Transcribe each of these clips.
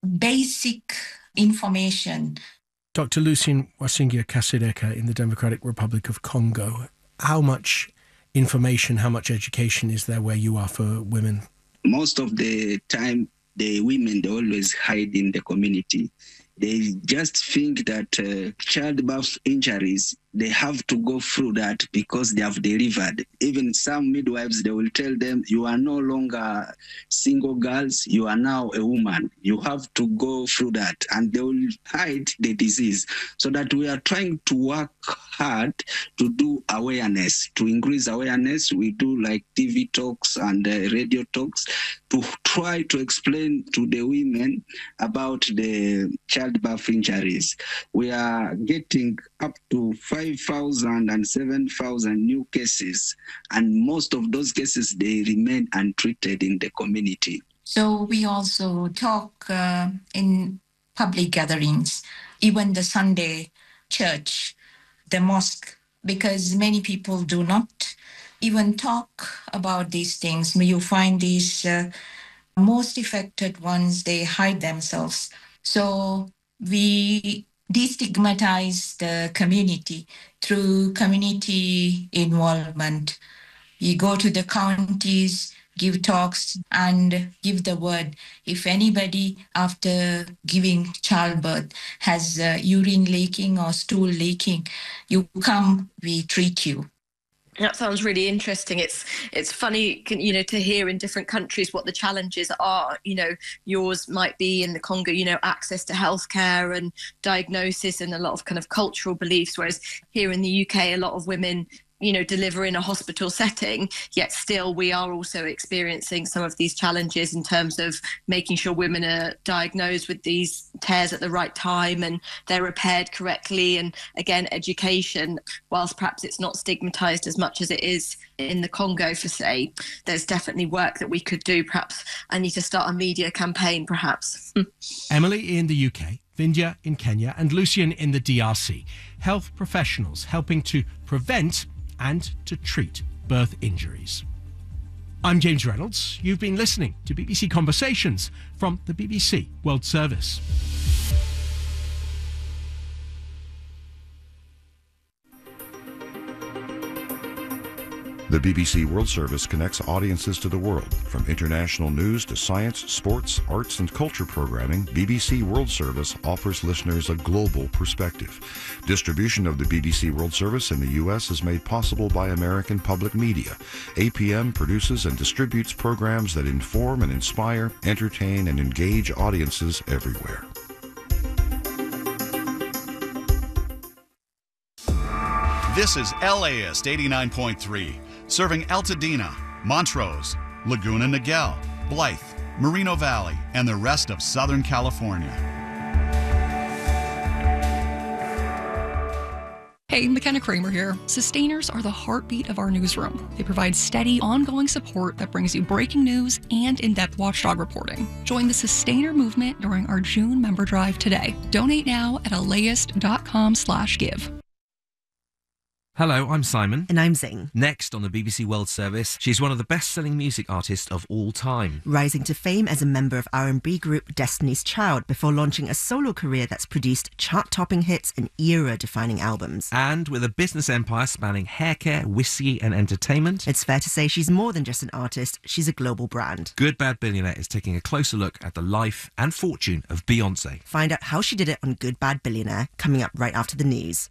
basic information. Dr. Lucien Wasingia Kasereka in the Democratic Republic of Congo. How much information, how much education is there where you are for women? Most of the time, the women, they always hide in the community. They just think that childbirth injuries, they have to go through that because they have delivered. Even some midwives, they will tell them, you are no longer single girls, you are now a woman. You have to go through that. And they will hide the disease. So that we are trying to work hard to do awareness, to increase awareness. We do like TV talks and radio talks to try to explain to the women about the childbirth injuries. We are getting up to 5,000 and 7,000 new cases, and most of those cases, they remain untreated in the community. So we also talk in public gatherings, even the Sunday church, the mosque, because many people do not even talk about these things. You find these most affected ones, they hide themselves. So we destigmatize the community through community involvement. You go to the counties, give talks, and give the word. If anybody after giving childbirth has urine leaking or stool leaking, you come, we treat you. That sounds really interesting. It's funny, to hear in different countries what the challenges are. Yours might be in the Congo, access to healthcare and diagnosis and a lot of kind of cultural beliefs, whereas here in the UK, a lot of women deliver in a hospital setting, yet still we are also experiencing some of these challenges in terms of making sure women are diagnosed with these tears at the right time and they're repaired correctly. And again, education, whilst perhaps it's not stigmatized as much as it is in the Congo, for say, there's definitely work that we could do. Perhaps I need to start a media campaign, perhaps. Emily in the UK, Vindhya in Kenya, and Lucien in the DRC. Health professionals helping to prevent and to treat birth injuries. I'm James Reynolds. You've been listening to BBC Conversations from the BBC World Service. The BBC World Service connects audiences to the world. From international news to science, sports, arts and culture programming, BBC World Service offers listeners a global perspective. Distribution of the BBC World Service in the U.S. is made possible by American Public Media. APM produces and distributes programs that inform and inspire, entertain and engage audiences everywhere. This is LAist 89.3. Serving Altadena, Montrose, Laguna Niguel, Blythe, Moreno Valley, and the rest of Southern California. Hey, McKenna Kramer here. Sustainers are the heartbeat of our newsroom. They provide steady, ongoing support that brings you breaking news and in-depth watchdog reporting. Join the Sustainer movement during our June member drive today. Donate now at alaist.com/give. Hello, I'm Simon. And I'm Zing. Next on the BBC World Service, she's one of the best-selling music artists of all time. Rising to fame as a member of R&B group Destiny's Child before launching a solo career that's produced chart-topping hits and era-defining albums. And with a business empire spanning haircare, whiskey and entertainment, it's fair to say she's more than just an artist, she's a global brand. Good Bad Billionaire is taking a closer look at the life and fortune of Beyoncé. Find out how she did it on Good Bad Billionaire, coming up right after the news.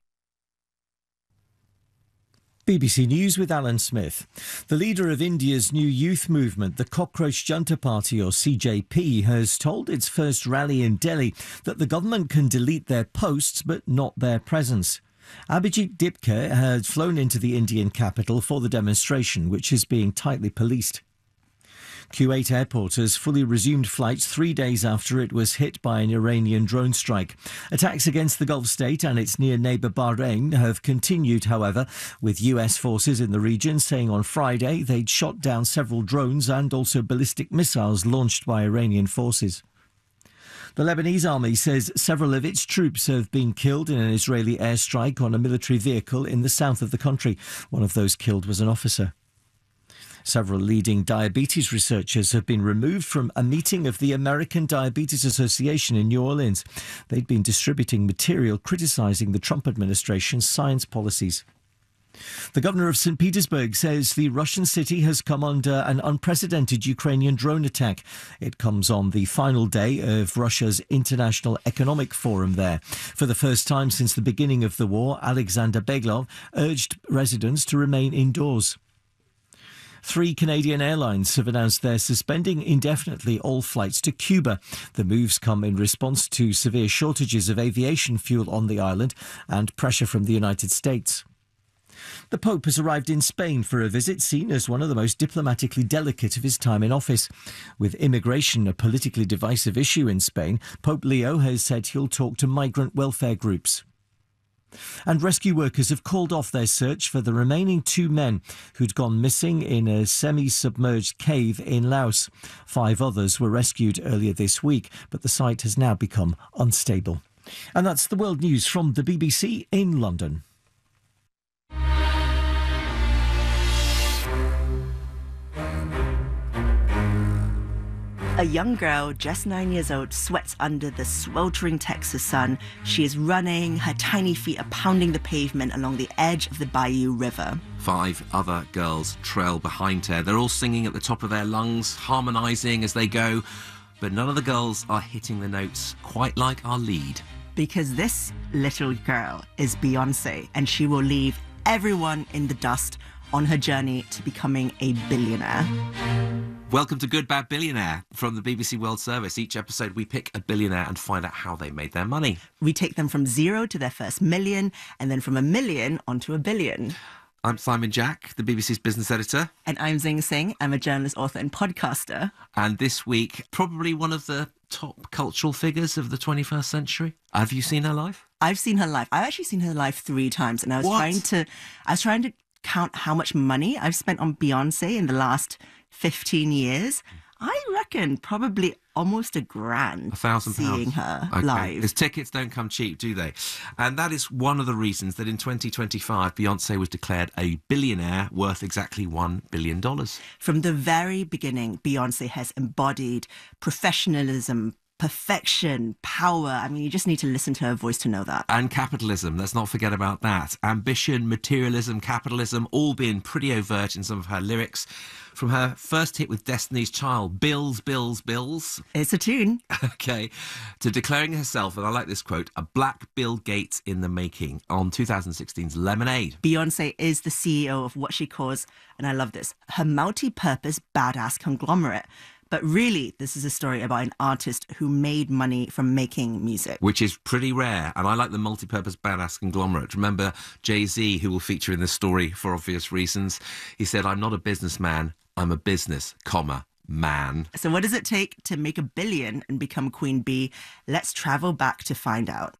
BBC News with Alan Smith. The leader of India's new youth movement, the Cockroach Junta Party, or CJP, has told its first rally in Delhi that the government can delete their posts but not their presence. Abhijit Dipkar had flown into the Indian capital for the demonstration, which is being tightly policed. Kuwait airport has fully resumed flights 3 days after it was hit by an Iranian drone strike. Attacks against the Gulf state and its near neighbour Bahrain have continued, however, with US forces in the region saying on Friday they'd shot down several drones and also ballistic missiles launched by Iranian forces. The Lebanese army says several of its troops have been killed in an Israeli airstrike on a military vehicle in the south of the country. One of those killed was an officer. Several leading diabetes researchers have been removed from a meeting of the American Diabetes Association in New Orleans. They'd been distributing material criticising the Trump administration's science policies. The governor of St. Petersburg says the Russian city has come under an unprecedented Ukrainian drone attack. It comes on the final day of Russia's International Economic Forum there. For the first time since the beginning of the war, Alexander Beglov urged residents to remain indoors. 3 Canadian airlines have announced they're suspending indefinitely all flights to Cuba. The moves come in response to severe shortages of aviation fuel on the island and pressure from the United States. The Pope has arrived in Spain for a visit seen as one of the most diplomatically delicate of his time in office. With immigration a politically divisive issue in Spain, Pope Leo has said he'll talk to migrant welfare groups. And rescue workers have called off their search for the remaining 2 men who'd gone missing in a semi-submerged cave in Laos. 5 others were rescued earlier this week, but the site has now become unstable. And that's the world news from the BBC in London. A young girl, just 9 years old, sweats under the sweltering Texas sun. She is running, her tiny feet are pounding the pavement along the edge of the Bayou River. 5 other girls trail behind her. They're all singing at the top of their lungs, harmonising as they go, but none of the girls are hitting the notes quite like our lead. Because this little girl is Beyoncé, and she will leave everyone in the dust on her journey to becoming a billionaire. Welcome to Good Bad Billionaire from the BBC World Service. Each episode we pick a billionaire and find out how they made their money. We take them from 0 to their first million, and then from a million onto a billion. I'm Simon Jack, the BBC's business editor. And I'm Zing Singh. I'm a journalist, author and podcaster. And this week, probably one of the top cultural figures of the 21st century. Have you seen her live? I've seen her live. I've actually seen her live 3 times, and I was trying to count how much money I've spent on Beyoncé in the last 15 years. I reckon probably almost £1,000 £1,000 seeing her live. Because tickets don't come cheap, do they? And that is one of the reasons that in 2025 Beyoncé was declared a billionaire worth exactly $1 billion. From the very beginning, Beyoncé has embodied professionalism, perfection, power. I mean, you just need to listen to her voice to know that. And capitalism, let's not forget about that. Ambition, materialism, capitalism, all being pretty overt in some of her lyrics. From her first hit with Destiny's Child, Bills, Bills, Bills. It's a tune. Okay. To declaring herself, and I like this quote, a black Bill Gates in the making on 2016's Lemonade. Beyoncé is the CEO of what she calls, and I love this, her multi-purpose badass conglomerate. But really, this is a story about an artist who made money from making music. Which is pretty rare. And I like the multi-purpose badass conglomerate. Remember Jay-Z, who will feature in this story for obvious reasons. He said, I'm not a businessman, I'm a business, man. So what does it take to make $1 billion and become Queen Bee? Let's travel back to find out.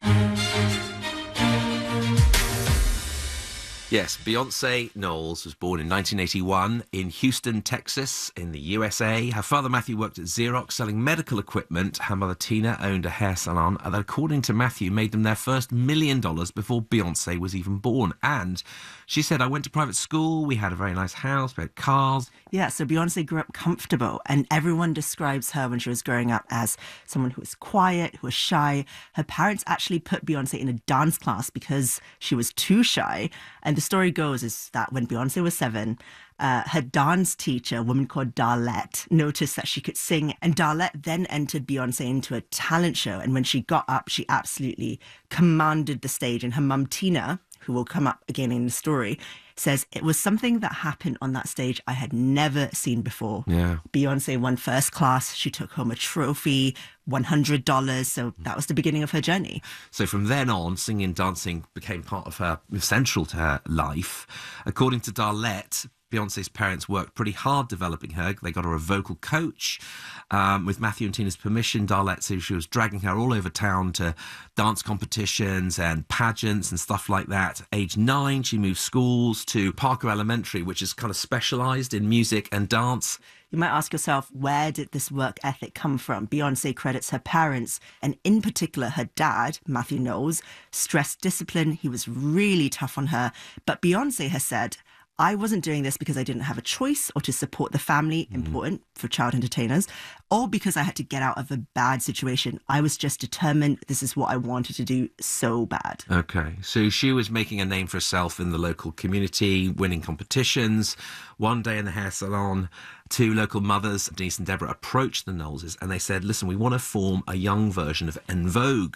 Yes, Beyoncé Knowles was born in 1981 in Houston, Texas, in the USA. Her father, Matthew, worked at Xerox selling medical equipment. Her mother, Tina, owned a hair salon that, according to Matthew, made them their first $1 million before Beyoncé was even born. And she said, I went to private school, we had a very nice house, we had cars. Yeah, so Beyoncé grew up comfortable, and everyone describes her when she was growing up as someone who was quiet, who was shy. Her parents actually put Beyoncé in a dance class because she was too shy. And the story goes is that when Beyoncé was 7, her dance teacher, a woman called Darlette, noticed that she could sing, and Darlette then entered Beyoncé into a talent show. And when she got up, she absolutely commanded the stage. And her mum, Tina, who will come up again in the story, says it was something that happened on that stage I had never seen before. Yeah. Beyoncé won first class. She took home a trophy, $100. So that was the beginning of her journey. So from then on, singing and dancing became part of her, central to her life. According to Darlette, Beyoncé's parents worked pretty hard developing her. They got her a vocal coach. With Matthew and Tina's permission, Darlette said she was dragging her all over town to dance competitions and pageants and stuff like that. Age 9, she moved schools to Parker Elementary, which is kind of specialised in music and dance. You might ask yourself, where did this work ethic come from? Beyoncé credits her parents, and in particular her dad, Matthew Knowles, stressed discipline. He was really tough on her. But Beyoncé has said, I wasn't doing this because I didn't have a choice or to support the family, important for child entertainers, or because I had to get out of a bad situation. I was just determined this is what I wanted to do so bad. Okay, so she was making a name for herself in the local community, winning competitions. One day in the hair salon, two local mothers, Denise and Deborah, approached the Knowleses and they said, listen, we want to form a young version of En Vogue.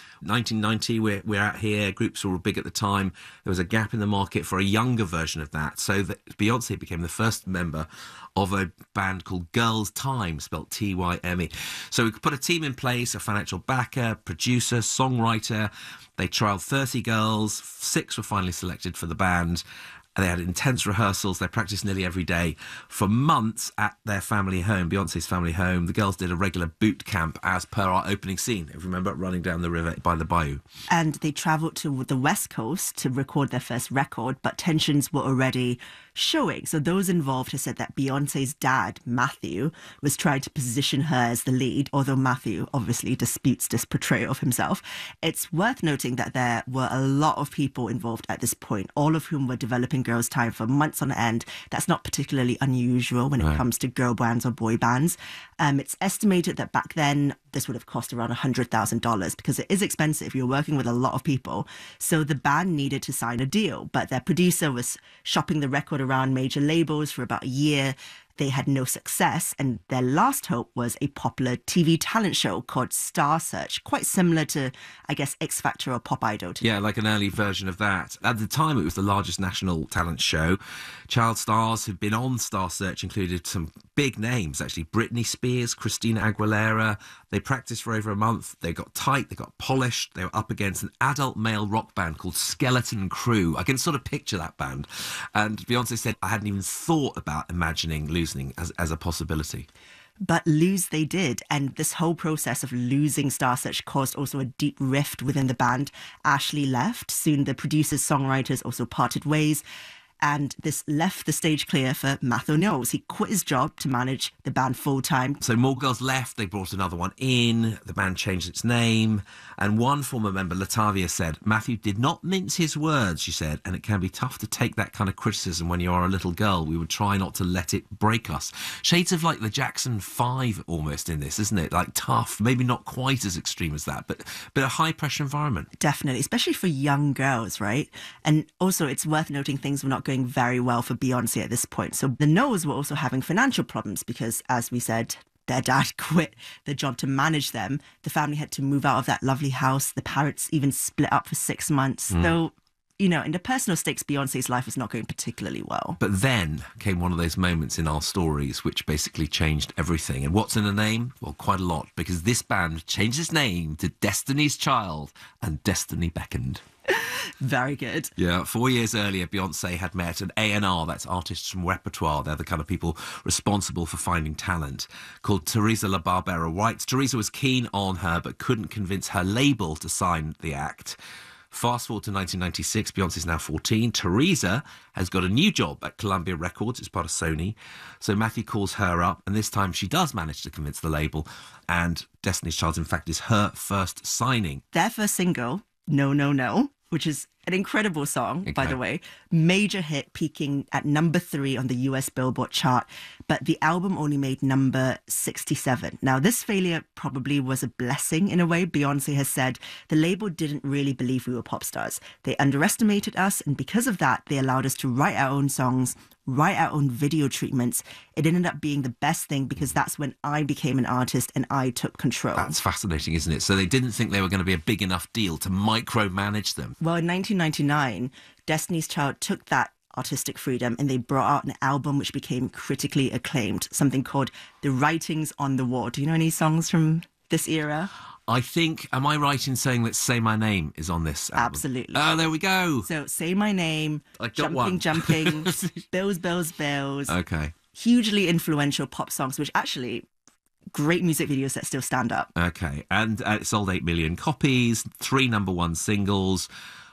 1990, we're out here, groups were big at the time. There was a gap in the market for a younger version of that. So that Beyonce became the first member of a band called Girls Tyme, spelt Tyme. So we put a team in place, a financial backer, producer, songwriter. They trialled 30 girls, 6 were finally selected for the band. They had intense rehearsals. They practiced nearly every day for months at their family home, Beyonce's family home. The girls did a regular boot camp as per our opening scene. If you remember, running down the river by the bayou. And they travelled to the West Coast to record their first record, but tensions were already showing. So those involved have said that Beyonce's dad, Matthew, was trying to position her as the lead, although Matthew obviously disputes this portrayal of himself. It's worth noting that there were a lot of people involved at this point, all of whom were developing Girls Tyme for months on end. That's not particularly unusual when it comes to girl bands or boy bands. It's estimated that back then this would have cost around $100,000 because it is expensive. You're working with a lot of people. So the band needed to sign a deal, but their producer was shopping the record around major labels for about a year. They had no success, and their last hope was a popular TV talent show called Star Search, quite similar to, I guess, X Factor or Pop Idol. Yeah, like an early version of that. At the time, it was the largest national talent show. Child stars who'd been on Star Search included some big names, actually. Britney Spears, Christina Aguilera. They practiced for over a month. They got tight, they got polished. They were up against an adult male rock band called Skeleton Crew. I can sort of picture that band. And Beyonce said, I hadn't even thought about imagining losing as a possibility. But lose they did, and this whole process of losing Star Search caused also a deep rift within the band. Ashley left. Soon the producers, songwriters also parted ways, and this left the stage clear for Matthew Knowles. He quit his job to manage the band full-time. So more girls left, they brought another one in, the band changed its name, and one former member, Latavia, said, Matthew did not mince his words, she said, and it can be tough to take that kind of criticism when you are a little girl. We would try not to let it break us. Shades of like the Jackson 5 almost in this, isn't it? Like tough, maybe not quite as extreme as that, but a high-pressure environment. Definitely, especially for young girls, right? And also, it's worth noting things were not going very well for Beyonce at this point. So the Knowles were also having financial problems because, as we said, their dad quit the job to manage them. The family had to move out of that lovely house. The parents even split up for 6 months. Though, you know, in the personal stakes, Beyonce's life was not going particularly well. But then came one of those moments in our stories which basically changed everything. And what's in the name? Well, quite a lot, because this band changed its name to Destiny's Child, and Destiny beckoned. Very good. Yeah, 4 years earlier, Beyonce had met an A&R, that's artists from repertoire. They're the kind of people responsible for finding talent, called Teresa La Barbera White. Teresa was keen on her, but couldn't convince her label to sign the act. Fast forward to 1996, Beyonce's now 14. Teresa has got a new job at Columbia Records. It's part of Sony. So Matthew calls her up, and this time she does manage to convince the label. And Destiny's Child, in fact, is her first signing. Their first single, No, No, No, which is an incredible song, by the way. Major hit, peaking at number 3 on the US Billboard chart. But the album only made number 67. Now, this failure probably was a blessing in a way. Beyonce has said the label didn't really believe we were pop stars. They underestimated us, and because of that, they allowed us to write our own songs, write our own video treatments. It ended up being the best thing because that's when I became an artist and I took control. That's fascinating, isn't it? So they didn't think they were going to be a big enough deal to micromanage them. Well, in 1999, Destiny's Child took that artistic freedom and they brought out an album which became critically acclaimed, something called The Writings on the Wall. Do you know any songs from this era? I think, am I right in saying that Say My Name is on this album? Absolutely. Oh, there we go. So Say My Name, Jumping, Bills, Bills, Bills. Okay. Hugely influential pop songs, which actually, great music videos that still stand up. Okay. And it sold 8 million copies, 3 #1 singles.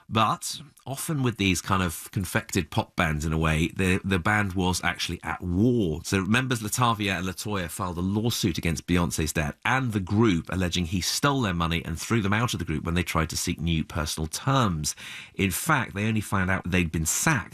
But often with these kind of confected pop bands, in a way, the band was actually at war. So members Latavia and Latoya filed a lawsuit against Beyonce's dad and the group, alleging he stole their money and threw them out of the group when they tried to seek new personal terms. In fact, they only found out they'd been sacked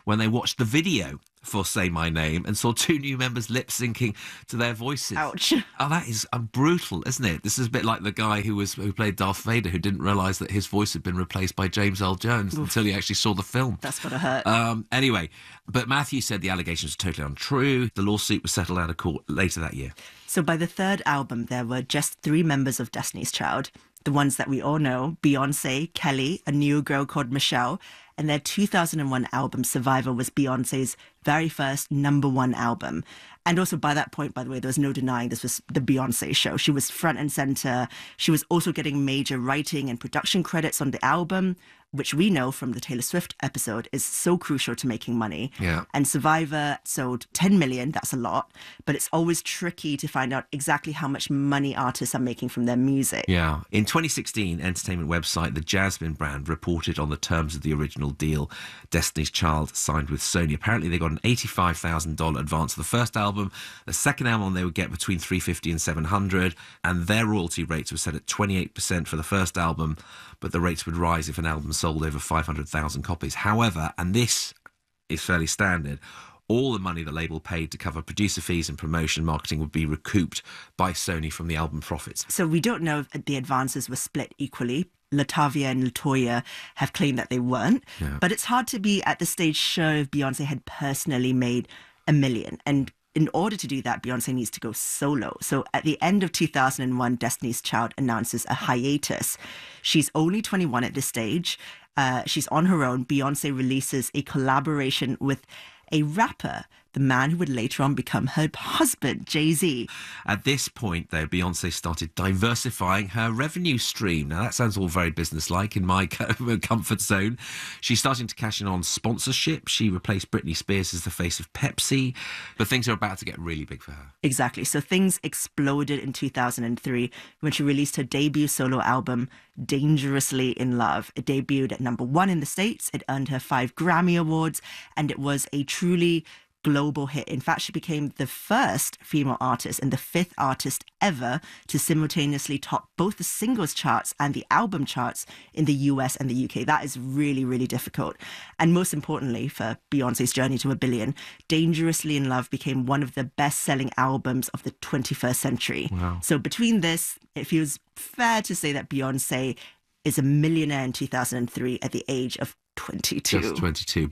when they watched the video for Say My Name and saw two new members lip-syncing to their voices. Ouch. Oh, that is brutal, isn't it? This is a bit like the guy who played Darth Vader, who didn't realise that his voice had been replaced by James Earl Jones until he actually saw the film. That's gotta hurt. Anyway, but Matthew said the allegations are totally untrue. The lawsuit was settled out of court later that year. So by the third album, there were just 3 members of Destiny's Child. The ones that we all know, Beyonce, Kelly, a new girl called Michelle, and their 2001 album Survivor was Beyonce's very first #1 album. And also by that point, by the way, there was no denying this was the Beyonce show. She was front and center. She was also getting major writing and production credits on the album, which we know from the Taylor Swift episode is so crucial to making money. Yeah. And Survivor sold 10 million, that's a lot, but it's always tricky to find out exactly how much money artists are making from their music. Yeah. In 2016, entertainment website The Jasmine Brand reported on the terms of the original deal Destiny's Child signed with Sony. Apparently, they got an $85,000 advance for the first album. The second album, they would get between $350 and $700, and their royalty rates were set at 28% for the first album, but the rates would rise if an album sold over 500,000 copies. However, and this is fairly standard, all the money the label paid to cover producer fees and promotion marketing would be recouped by Sony from the album profits. So we don't know if the advances were split equally. Latavia and LaToya have claimed that they weren't. Yeah. But it's hard to be at this stage sure if Beyonce had personally made $1 million. And in order to do that, Beyonce needs to go solo. So at the end of 2001, Destiny's Child announces a hiatus. She's only 21 at this stage. She's on her own. Beyonce releases a collaboration with a rapper, the man who would later on become her husband, Jay-Z. At this point, though, Beyonce started diversifying her revenue stream. Now, that sounds all very businesslike in my comfort zone. She's starting to cash in on sponsorship. She replaced Britney Spears as the face of Pepsi. But things are about to get really big for her. Exactly. So things exploded in 2003 when she released her debut solo album, Dangerously in Love. It debuted at #1 in the States. It earned her 5 Grammy Awards, and it was a truly global hit. In fact, she became the first female artist and the 5th artist ever to simultaneously top both the singles charts and the album charts in the US and the UK. That is really, really difficult. And most importantly, for Beyonce's journey to $1 billion, Dangerously in Love became one of the best-selling albums of the 21st century. Wow. So between this, it feels fair to say that Beyonce is a millionaire in 2003 at the age of 22. Just 22.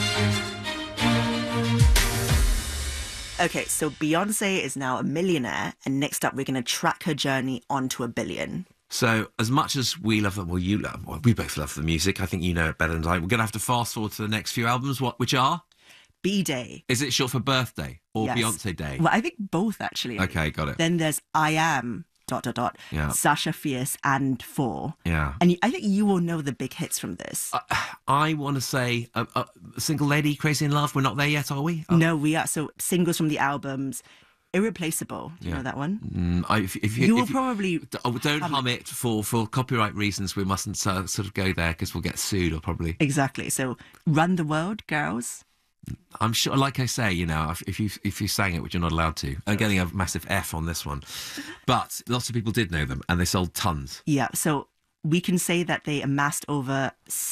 Okay, so Beyonce is now a millionaire, and next up we're going to track her journey onto $1 billion. So as much as we love it, we both love the music. I think you know it better than I. We're going to have to fast forward to the next few albums, which are? B-Day. Is it short for birthday or Yes. Beyonce Day? Well, I think both, actually. Okay, got it. Then there's I Am... ... Yeah. Sasha Fierce and 4. Yeah. And I think you will know the big hits from this. I want to say Single Lady, Crazy in Love. We're not there yet, are we? No, we are. So singles from the albums, Irreplaceable. Do you know that one? You will probably... Don't hum it for copyright reasons. We mustn't sort of go there because we'll get sued or probably... Exactly. So Run the World, Girls. I'm sure, like I say, you know, if you sang it, which you're not allowed to, I'm getting a massive F on this one. But lots of people did know them, and they sold tons. Yeah, so we can say that they amassed over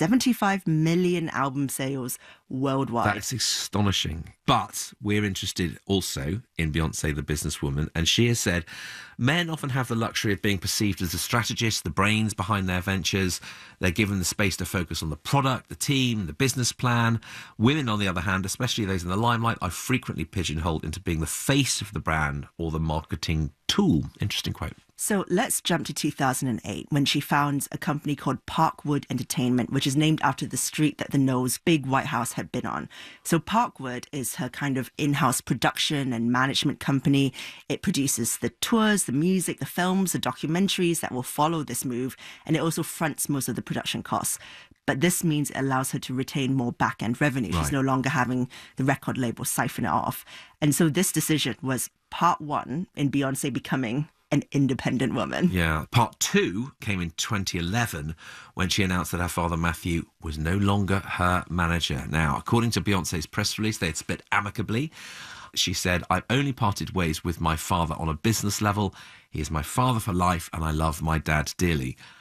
75 million album sales worldwide. That's astonishing. But we're interested also in Beyonce, the businesswoman, and she has said men often have the luxury of being perceived as the strategists, the brains behind their ventures. They're given the space to focus on the product, the team, the business plan. Women, on the other hand, especially those in the limelight, are frequently pigeonholed into being the face of the brand or the marketing tool. Interesting quote. So let's jump to 2008 when she founds a company called Parkwood Entertainment, which is named after the street that the Knowles' big White House had been on. So Parkwood is her kind of in-house production and management company. It produces the tours, the music, the films, the documentaries that will follow this move, and it also fronts most of the production costs. But this means it allows her to retain more back-end revenue. She's no longer having the record label siphon it off. And so this decision was part 1 in Beyonce becoming an independent woman. Yeah. Part 2 came in 2011 when she announced that her father, Matthew, was no longer her manager. Now, according to Beyonce's press release, they had split amicably. She said, "I've only parted ways with my father on a business level. He is my father for life, and I love my dad dearly."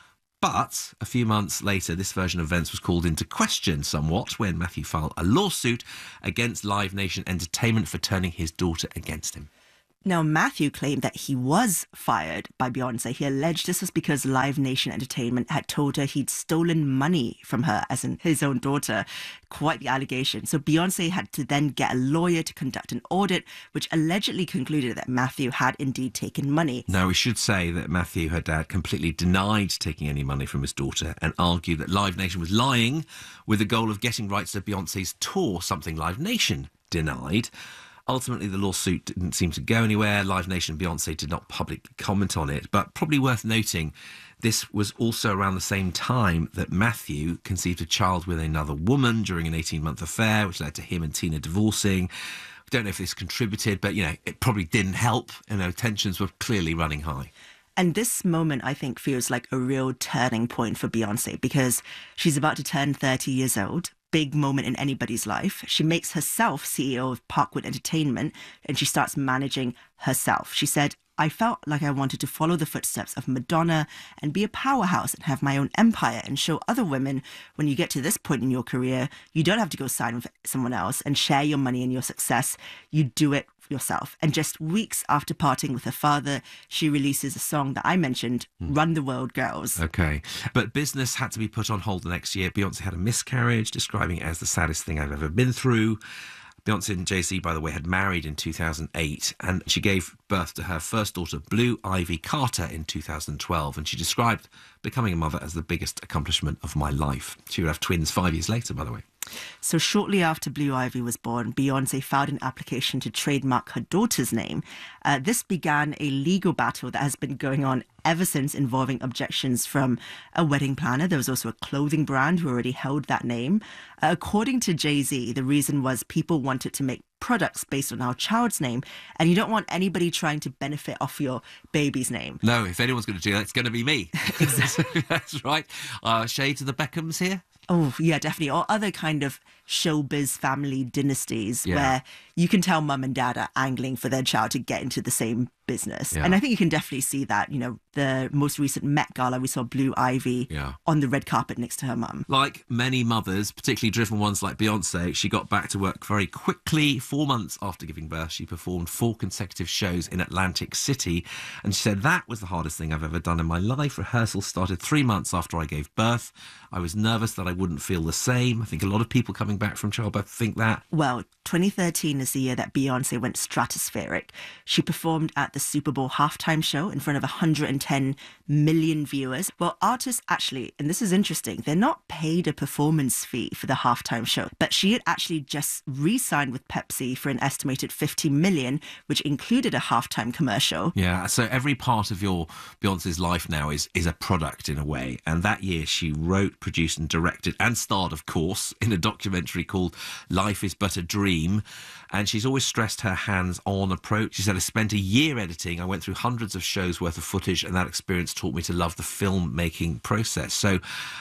But a few months later, this version of events was called into question somewhat when Matthew filed a lawsuit against Live Nation Entertainment for turning his daughter against him. Now, Matthew claimed that he was fired by Beyonce. He alleged this was because Live Nation Entertainment had told her he'd stolen money from her, as in his own daughter. Quite the allegation. So Beyonce had to then get a lawyer to conduct an audit, which allegedly concluded that Matthew had indeed taken money. Now, we should say that Matthew, her dad, completely denied taking any money from his daughter and argued that Live Nation was lying with the goal of getting rights to Beyonce's tour, something Live Nation denied. Ultimately, the lawsuit didn't seem to go anywhere. Live Nation and Beyonce did not publicly comment on it. But probably worth noting, this was also around the same time that Matthew conceived a child with another woman during an 18-month affair, which led to him and Tina divorcing. We don't know if this contributed, but, it probably didn't help. Tensions were clearly running high. And this moment, I think, feels like a real turning point for Beyonce because she's about to turn 30 years old. Big moment in anybody's life. She makes herself CEO of Parkwood Entertainment and she starts managing herself. She said, I felt like I wanted to follow the footsteps of Madonna and be a powerhouse and have my own empire and show other women when you get to this point in your career, you don't have to go sign with someone else and share your money and your success. You do it yourself. And just weeks after parting with her father, she releases a song that I mentioned, Run the World Girls. Okay. But business had to be put on hold the next year. Beyonce had a miscarriage, describing it as the saddest thing I've ever been through. Beyonce and Jay-Z, by the way, had married in 2008, and she gave birth to her first daughter, Blue Ivy Carter, in 2012. And she described becoming a mother as the biggest accomplishment of my life. She would have twins 5 years later, by the way. So shortly after Blue Ivy was born, Beyonce filed an application to trademark her daughter's name. This began a legal battle that has been going on ever since, involving objections from a wedding planner. There was also a clothing brand who already held that name. According to Jay-Z, the reason was people wanted to make products based on our child's name, and you don't want anybody trying to benefit off your baby's name. No, if anyone's going to do that, it's going to be me. Exactly. That's right. Shades of the Beckhams here. Oh, yeah, definitely. Or other kind of showbiz family dynasties where you can tell mum and dad are angling for their child to get into the same business. Yeah. And I think you can definitely see that, the most recent Met Gala, we saw Blue Ivy on the red carpet next to her mum. Like many mothers, particularly driven ones like Beyonce, she got back to work very quickly. 4 months after giving birth, she performed 4 consecutive shows in Atlantic City. And she said, that was the hardest thing I've ever done in my life. Rehearsals started 3 months after I gave birth. I was nervous that I wouldn't feel the same. I think a lot of people coming back from childbirth think that. Well, 2013 is the year that Beyonce went stratospheric. She performed at the Super Bowl halftime show in front of 110 million viewers. Well, artists actually, and this is interesting, they're not paid a performance fee for the halftime show, but she had actually just re-signed with Pepsi for an estimated 50 million, which included a halftime commercial. Yeah, so every part of your Beyonce's life now is a product in a way. And that year she wrote, produced and directed and starred, of course, in a documentary called Life is But a Dream. And she's always stressed her hands-on approach. She said, I spent a year editing. I went through hundreds of shows worth of footage, and that experience taught me to love the filmmaking process. So,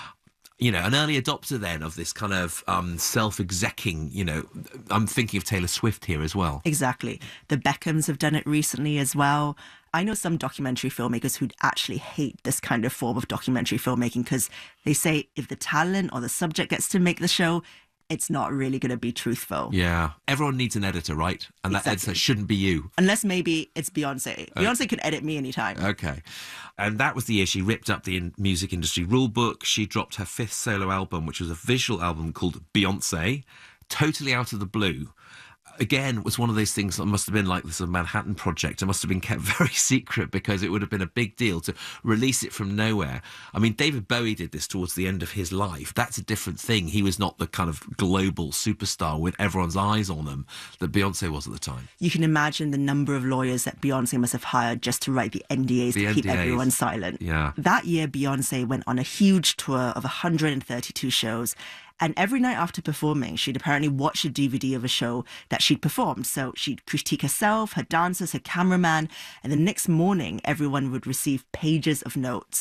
an early adopter then of this kind of self-executing, I'm thinking of Taylor Swift here as well. Exactly. The Beckhams have done it recently as well. I know some documentary filmmakers who actually hate this kind of form of documentary filmmaking because they say if the talent or the subject gets to make the show, it's not really going to be truthful. Yeah. Everyone needs an editor, right? And that editor shouldn't be you. Unless maybe it's Beyonce. Beyonce can edit me anytime. Okay. And that was the year she ripped up the music industry rule book. She dropped her 5th solo album, which was a visual album called Beyonce, totally out of the blue. Again, it was one of those things that must have been like this Manhattan Project. It must have been kept very secret because it would have been a big deal to release it from nowhere. I mean, David Bowie did this towards the end of his life. That's a different thing. He was not the kind of global superstar with everyone's eyes on them that Beyonce was at the time. You can imagine the number of lawyers that Beyonce must have hired just to write the NDAs to keep everyone silent. Yeah. That year, Beyonce went on a huge tour of 132 shows. And every night after performing, she'd apparently watch a DVD of a show that she'd performed. So she'd critique herself, her dancers, her cameraman. And the next morning, everyone would receive pages of notes.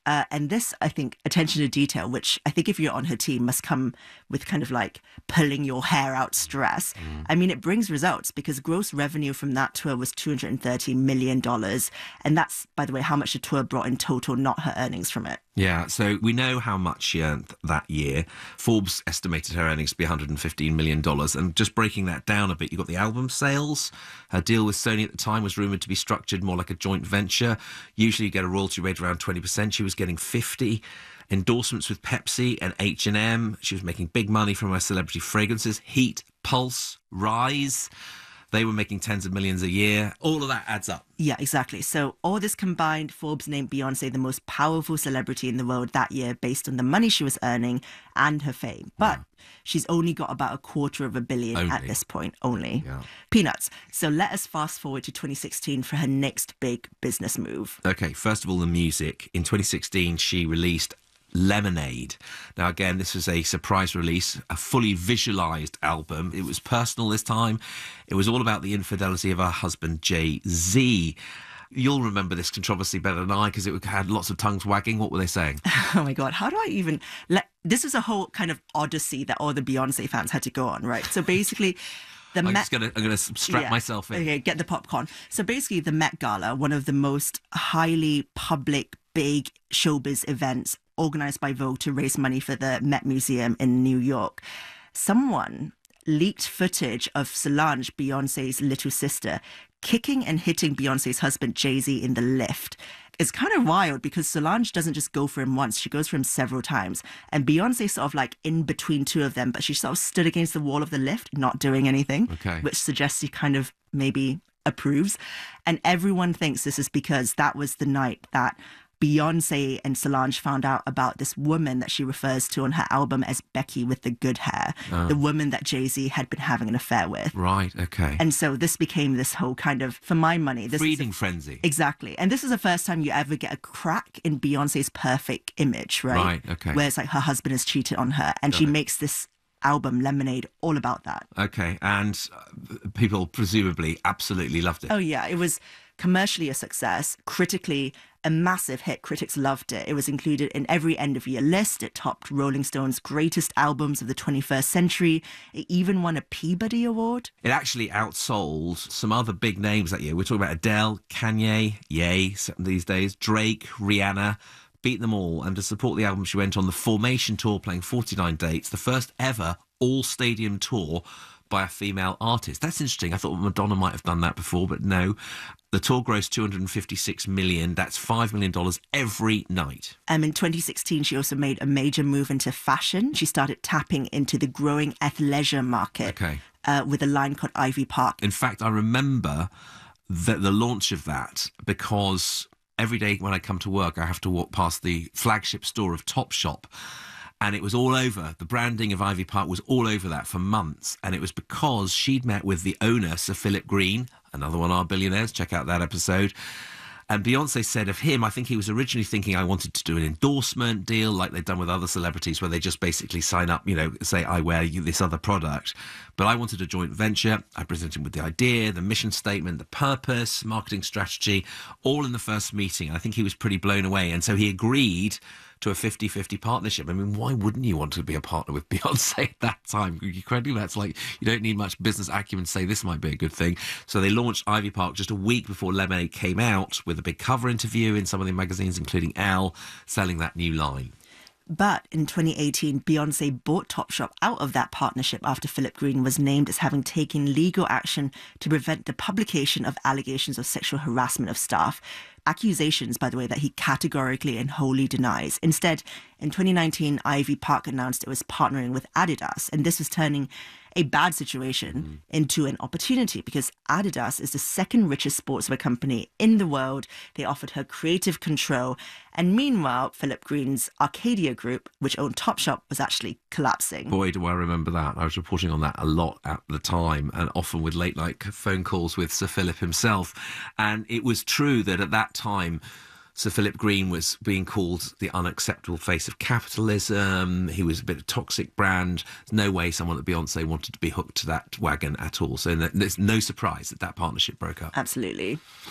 And this, I think, attention to detail, which I think if you're on her team must come with kind of like pulling your hair out stress. I mean, it brings results because gross revenue from that tour was $230 million. And that's, by the way, how much the tour brought in total, not her earnings from it. Yeah, so we know how much she earned that year. Forbes estimated her earnings to be $115 million. And just breaking that down a bit, you've got the album sales. Her deal with Sony at the time was rumoured to be structured more like a joint venture. Usually you get a royalty rate around 20%. She was getting 50%. Endorsements with Pepsi and H&M. She was making big money from her celebrity fragrances. Heat, Pulse, Rise. They were making tens of millions a year. All of that adds up. Yeah, exactly. So all this combined, Forbes named Beyonce the most powerful celebrity in the world that year based on the money she was earning and her fame. But she's only got about $250 million at this point, only. Yeah. Peanuts. So let us fast forward to 2016 for her next big business move. Okay, first of all, the music. In 2016, she released Lemonade. Now, again, this was a surprise release, a fully visualised album. It was personal this time. It was all about the infidelity of her husband, Jay-Z. You'll remember this controversy better than I because it had lots of tongues wagging. What were they saying? Oh, my God. How do I even... This is a whole kind of odyssey that all the Beyonce fans had to go on, right? So basically... I'm going to strap myself in. Okay, get the popcorn. So basically, the Met Gala, one of the most highly public, big showbiz events organised by Vogue to raise money for the Met Museum in New York. Someone leaked footage of Solange, Beyonce's little sister, kicking and hitting Beyonce's husband, Jay-Z, in the lift. It's kind of wild because Solange doesn't just go for him once, she goes for him several times. And Beyonce sort of like in between two of them, but she sort of stood against the wall of the lift, not doing anything, which suggests he kind of maybe approves. And everyone thinks this is because that was the night that Beyonce and Solange found out about this woman that she refers to on her album as Becky with the good hair, the woman that Jay-Z had been having an affair with. Right, okay. And so this became this whole kind of, for my money... this breeding frenzy. Exactly. And this is the first time you ever get a crack in Beyonce's perfect image, right? Right, okay. Where it's like her husband has cheated on her and she makes this album, Lemonade, all about that. Okay, and people presumably absolutely loved it. Oh, yeah. It was commercially a success, critically a massive hit. Critics loved it. It was included in every end-of-year list. It topped Rolling Stone's greatest albums of the 21st century. It even won a Peabody Award. It actually outsold some other big names that year. We're talking about Adele, Kanye, Ye these days, Drake, Rihanna. Beat them all. And to support the album, she went on the Formation Tour, playing 49 dates, the first ever all-stadium tour by a female artist. That's interesting. I thought Madonna might have done that before, but no. The tour grossed $256 million. That's $5 million every night. In 2016, she also made a major move into fashion. She started tapping into the growing athleisure market with a line called Ivy Park. In fact, I remember the launch of that because every day when I come to work, I have to walk past the flagship store of Topshop. And it was all over. The branding of Ivy Park was all over that for months. And it was because she'd met with the owner, Sir Philip Green, another one of our billionaires. Check out that episode. And Beyonce said of him, I think he was originally thinking I wanted to do an endorsement deal like they've done with other celebrities where they just basically sign up, you know, say, I wear you this other product. But I wanted a joint venture. I presented him with the idea, the mission statement, the purpose, marketing strategy, all in the first meeting. And I think he was pretty blown away. And so he agreed to a 50-50 partnership. I mean, why wouldn't you want to be a partner with Beyonce at that time? Incredibly, that's like, you don't need much business acumen to say this might be a good thing. So they launched Ivy Park just a week before Lemonade came out with a big cover interview in some of the magazines, including Elle, selling that new line. But in 2018, Beyonce bought Topshop out of that partnership after Philip Green was named as having taken legal action to prevent the publication of allegations of sexual harassment of staff. Accusations, by the way, that he categorically and wholly denies. Instead, in 2019, Ivy Park announced it was partnering with Adidas, and this was turning a bad situation into an opportunity because Adidas is the second richest sportswear company in the world. They offered her creative control. And meanwhile, Philip Green's Arcadia Group, which owned Topshop, was actually collapsing. Boy, do I remember that. I was reporting on that a lot at the time and often with late-night phone calls with Sir Philip himself. And it was true that at that time, Sir Philip Green was being called the unacceptable face of capitalism. He was a bit of a toxic brand. There's no way someone at Beyonce wanted to be hooked to that wagon at all. So there's no surprise that that partnership broke up. Absolutely.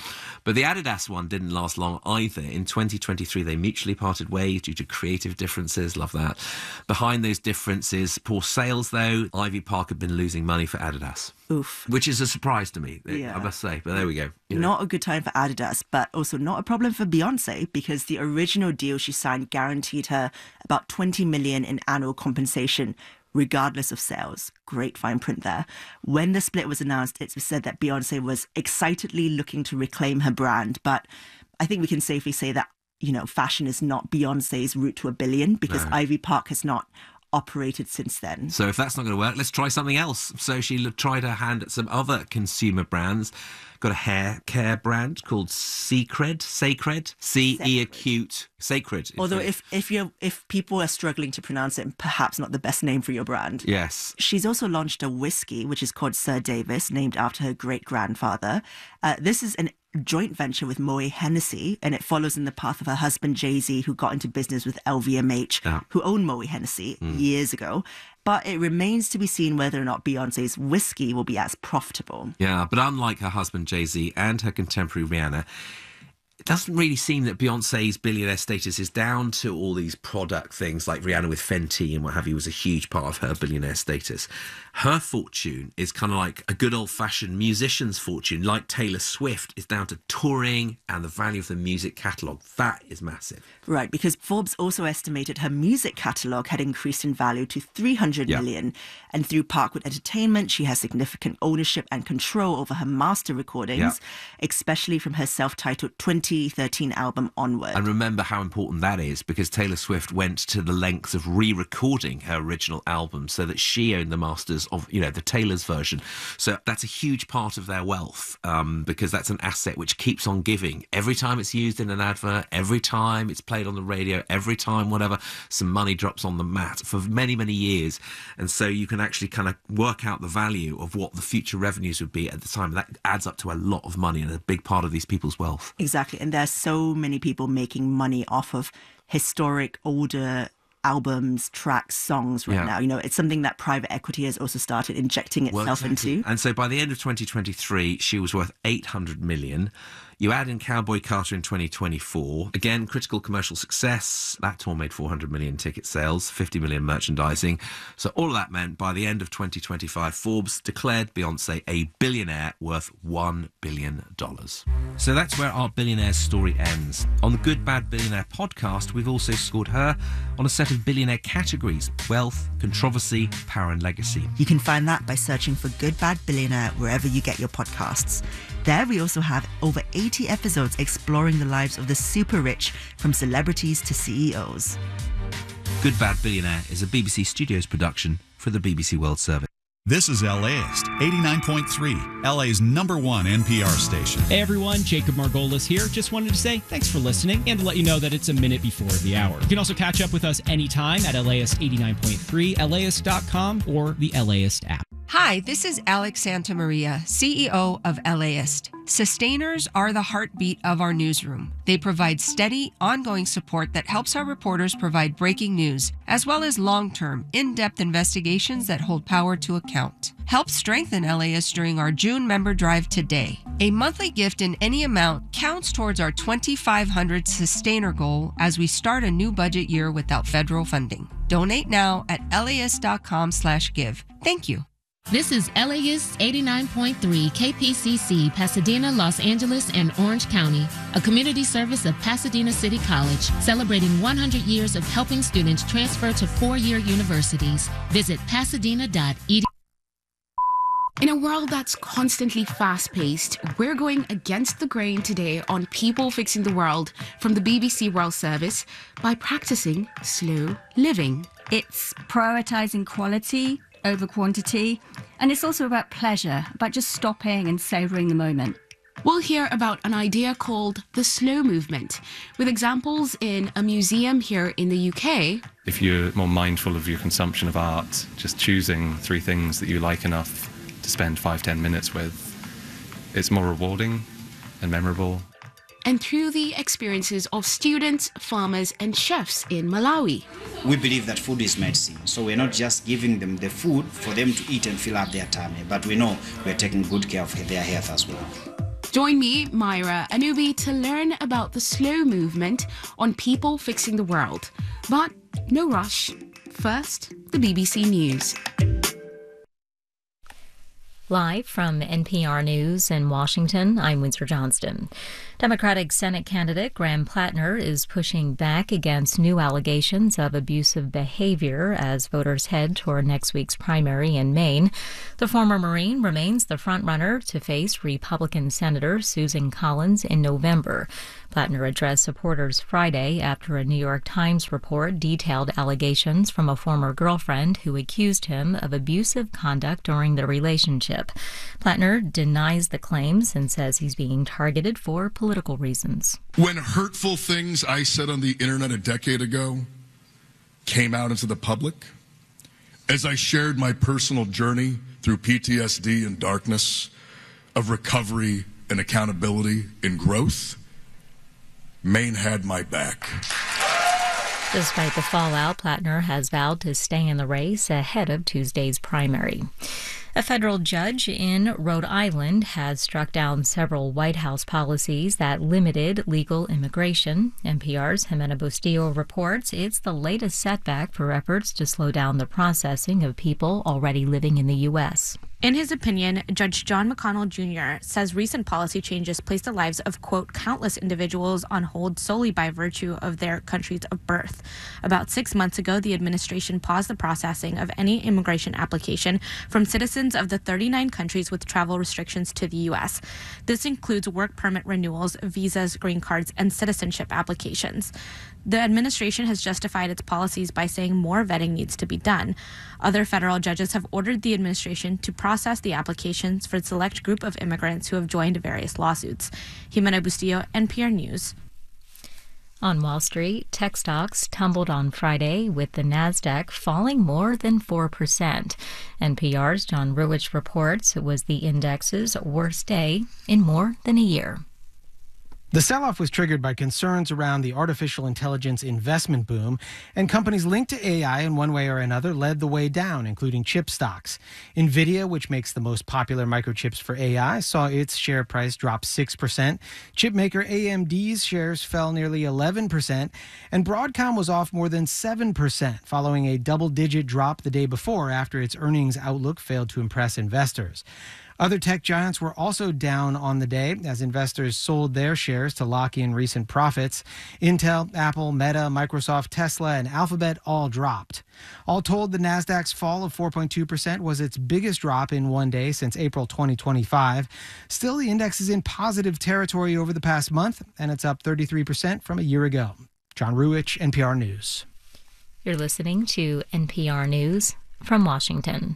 But the Adidas one didn't last long either. In 2023, they mutually parted ways due to creative differences. Love that. Behind those differences, poor sales, though. Ivy Park had been losing money for Adidas. Oof. Which is a surprise to me, Yeah. I must say. But there we go. Not a good time for Adidas, but also not a problem for Beyonce, because the original deal she signed guaranteed her about $20 million in annual compensation, regardless of sales. Great fine print there. When the split was announced, it was said that Beyonce was excitedly looking to reclaim her brand. But I think we can safely say that, fashion is not Beyonce's route to $1 billion, because Ivy Park has not operated since then. So if that's not going to work, let's try something else. So she tried her hand at some other consumer brands. Got a hair care brand called Sacred. C-E acute. Sacred. Although if people are struggling to pronounce it, perhaps not the best name for your brand. Yes. She's also launched a whiskey, which is called Sir Davis, named after her great-grandfather. This is an joint venture with Moët Hennessy, and it follows in the path of her husband Jay-Z, who got into business with LVMH, who owned Moët Hennessy years ago. But it remains to be seen whether or not Beyonce's whiskey will be as profitable. Yeah, but unlike her husband Jay-Z and her contemporary Rihanna, it doesn't really seem that Beyonce's billionaire status is down to all these product things like Rihanna with Fenty and what have you was a huge part of her billionaire status. Her fortune is kind of like a good old-fashioned musician's fortune, like Taylor Swift, is down to touring and the value of the music catalogue. That is massive. Right, because Forbes also estimated her music catalogue had increased in value to $300 million. And through Parkwood Entertainment, she has significant ownership and control over her master recordings, especially from her self-titled 2013 album onward. And remember how important that is, because Taylor Swift went to the lengths of re-recording her original album so that she owned the masters of, the Taylor's version. So that's a huge part of their wealth, because that's an asset which keeps on giving. Every time it's used in an advert, every time it's played on the radio, every time whatever, some money drops on the mat for many, many years. And so you can actually kind of work out the value of what the future revenues would be at the time. That adds up to a lot of money and a big part of these people's wealth. Exactly. And there's so many people making money off of historic, older albums, tracks, songs right now. It's something that private equity has also started injecting itself into. And so by the end of 2023, she was worth $800 million. You add in Cowboy Carter in 2024. Again, critical commercial success. That tour made 400 million ticket sales, 50 million merchandising. So all of that meant by the end of 2025, Forbes declared Beyonce a billionaire worth $1 billion. So that's where our billionaire story ends. On the Good Bad Billionaire podcast, we've also scored her on a set of billionaire categories: wealth, controversy, power and legacy. You can find that by searching for Good Bad Billionaire wherever you get your podcasts. There we also have over 80 episodes exploring the lives of the super rich, from celebrities to CEOs. Good Bad Billionaire is a BBC Studios production for the BBC World Service. This is LAist 89.3, LA's #1 NPR station. Hey everyone, Jacob Margolis here. Just wanted to say thanks for listening and to let you know that it's a minute before the hour. You can also catch up with us anytime at LAist 89.3, LAist.com, or the LAist app. Hi, this is Alex Santamaria, CEO of LAist. Sustainers are the heartbeat of our newsroom. They provide steady, ongoing support that helps our reporters provide breaking news, as well as long-term, in-depth investigations that hold power to account. Help strengthen LAist during our June member drive today. A monthly gift in any amount counts towards our 2,500 Sustainer goal as we start a new budget year without federal funding. Donate now at LAist.com/give. Thank you. This is LAist 89.3 KPCC, Pasadena, Los Angeles, and Orange County, a community service of Pasadena City College, celebrating 100 years of helping students transfer to four-year universities. Visit pasadena.edu. In a world that's constantly fast-paced, we're going against the grain today on People Fixing the World from the BBC World Service by practicing slow living. It's prioritizing quality over quantity, and it's also about pleasure, about just stopping and savoring the moment. We'll hear about an idea called the slow movement, with examples in a museum here in the UK. If you're more mindful of your consumption of art, just choosing 3 things that you like enough to spend 5-10 minutes with, it's more rewarding and memorable. And through the experiences of students, farmers and chefs in Malawi. We believe that food is medicine, so we're not just giving them the food for them to eat and fill up their tummy, but we know we're taking good care of their health as well. Join me, Myra Anubi, to learn about the slow movement on people fixing the world. But no rush. First, the BBC News. Live from NPR News in Washington, I'm Windsor Johnston. Democratic Senate candidate Graham Plattner is pushing back against new allegations of abusive behavior as voters head toward next week's primary in Maine. The former Marine remains the frontrunner to face Republican Senator Susan Collins in November. Plattner addressed supporters Friday after a New York Times report detailed allegations from a former girlfriend who accused him of abusive conduct during their relationship. Plattner denies the claims and says he's being targeted for political reasons. When hurtful things I said on the internet a decade ago came out into the public, as I shared my personal journey through PTSD and darkness of recovery and accountability and growth, Maine had my back. Despite the fallout, Plattner has vowed to stay in the race ahead of Tuesday's primary. A federal judge in Rhode Island has struck down several White House policies that limited legal immigration. NPR's Jimena Bustillo reports it's the latest setback for efforts to slow down the processing of people already living in the U.S. In his opinion, Judge John McConnell Jr. says recent policy changes place the lives of, quote, countless individuals on hold solely by virtue of their countries of birth. About 6 months ago, the administration paused the processing of any immigration application from citizens of the 39 countries with travel restrictions to the U.S. This includes work permit renewals, visas, green cards, and citizenship applications. The administration has justified its policies by saying more vetting needs to be done. Other federal judges have ordered the administration to process the applications for a select group of immigrants who have joined various lawsuits. Jimena Bustillo, NPR News. On Wall Street, tech stocks tumbled on Friday, with the Nasdaq falling more than 4%. NPR's John Ruwitch reports it was the index's worst day in more than a year. The sell-off was triggered by concerns around the artificial intelligence investment boom, and companies linked to AI in one way or another led the way down, including chip stocks. NVIDIA, which makes the most popular microchips for AI, saw its share price drop 6%. Chipmaker AMD's shares fell nearly 11%, and Broadcom was off more than 7%, following a double-digit drop the day before after its earnings outlook failed to impress investors. Other tech giants were also down on the day as investors sold their shares to lock in recent profits. Intel, Apple, Meta, Microsoft, Tesla, and Alphabet all dropped. All told, the Nasdaq's fall of 4.2% was its biggest drop in one day since April 2025. Still, the index is in positive territory over the past month, and it's up 33% from a year ago. John Ruwitch, NPR News. You're listening to NPR News from Washington.